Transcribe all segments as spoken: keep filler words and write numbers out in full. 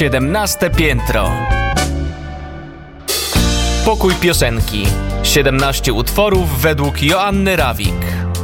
siedemnaste piętro. Pokój piosenki. siedemnaście utworów według Joanny Rawik.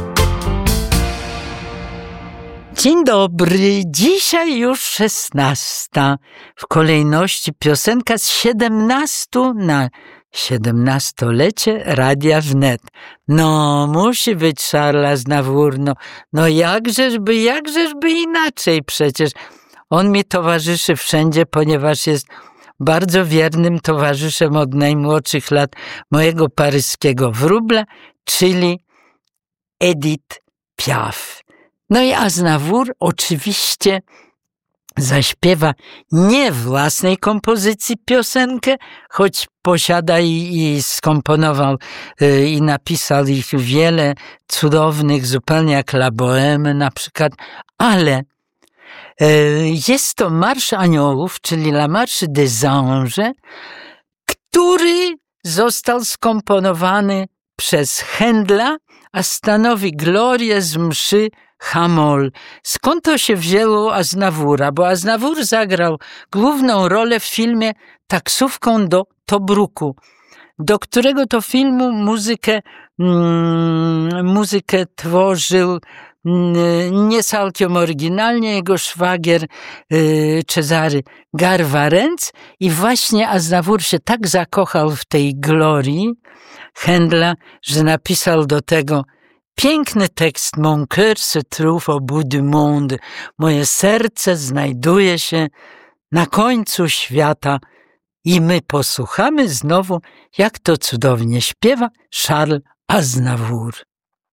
Dzień dobry, dzisiaj już szesnasta. W kolejności piosenka z siedemnastu na siedemnastolecie Radia Wnet. No, musi być Charles Aznavour, no, no jakżeżby, jakżeżby inaczej przecież. On mi towarzyszy wszędzie, ponieważ jest bardzo wiernym towarzyszem od najmłodszych lat mojego paryskiego wróbla, czyli Edith Piaf. No i Aznavour oczywiście zaśpiewa nie własnej kompozycji piosenkę, choć posiada i, i skomponował y, i napisał ich wiele cudownych, zupełnie jak La Bohème na przykład, ale y, jest to Marsz Aniołów, czyli La Marche des Anges, który został skomponowany przez Händla, a stanowi glorię z mszy H-moll. Skąd to się wzięło Aznavoura? Bo Aznavour zagrał główną rolę w filmie Taksówką do Tobruku, do którego to filmu muzykę, mm, muzykę tworzył mm, nie całkiem oryginalnie jego szwagier y, Cezary Garwarenc i właśnie Aznavour się tak zakochał w tej glorii Händla, że napisał do tego piękny tekst. Mon cœur se trouve au bout du monde. Moje serce znajduje się na końcu świata. I my posłuchamy znowu, jak to cudownie śpiewa Charles Aznavour.